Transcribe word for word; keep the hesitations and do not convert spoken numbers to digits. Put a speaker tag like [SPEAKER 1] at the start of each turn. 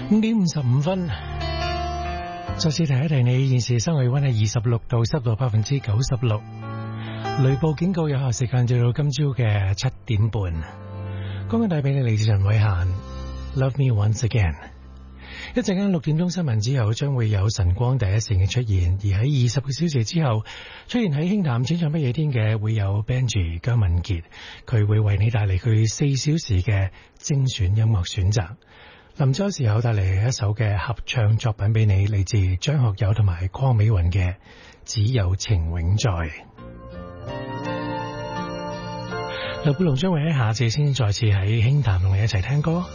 [SPEAKER 1] 五點五十五分，再次提一提你，現時室外氣溫係二十六度，濕度百分之九十六，雷暴警告有效時間至到今朝嘅七點半。剛剛帶俾你嚟自陳偉嫻 Love Me Once Again。一陣間六點鐘新聞之後，將會有晨光第一線嘅出現，而喺二十個小時之後出現喺輕談淺唱不夜天嘅會有 Benji 姜敏傑，佢會為你帶嚟佢四小時嘅精選音樂選擇。臨走時候帶嚟一首嘅合唱作品俾你，嚟自張學友同埋鄺美雲嘅《只有情永在》。劉寶龍將會喺下次先再次喺輕談同你一齊聽歌。